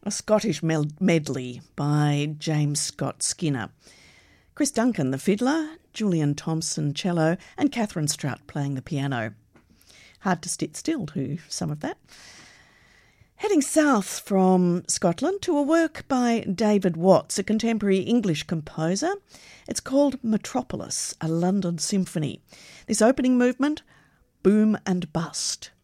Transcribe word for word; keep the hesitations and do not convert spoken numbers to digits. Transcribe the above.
a Scottish medley by James Scott Skinner. Chris Duncan, the fiddler, Julian Thompson, cello, and Catherine Strutt playing the piano. Hard to sit still to some of that. Heading south from Scotland to a work by David Watts, a contemporary English composer. It's called Metropolis, a London Symphony. This opening movement, Boom and Bust.